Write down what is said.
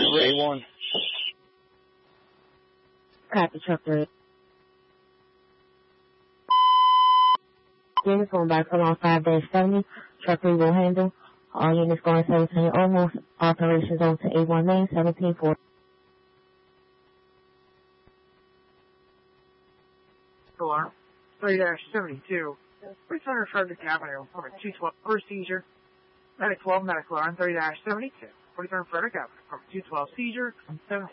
A1. Copy, truck 3. Units going back along 5-70. Truck 3 will handle. All units going 17 almost. Operations on to A1 main, 1740. 3-72. Return Frederick Avenue, number 212 for seizure. Medic 12, medic alarm 3-72. Return Frederick Avenue, number 212 seizure, 17.